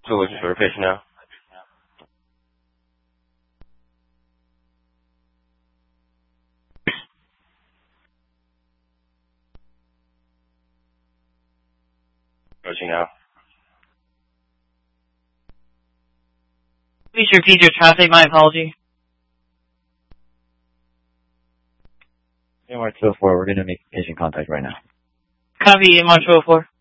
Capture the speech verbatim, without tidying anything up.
So what's your patient now? Approaching now. Please repeat your traffic. My apology. M R two oh four, we're going to make patient contact right now. Copy, M R two oh four.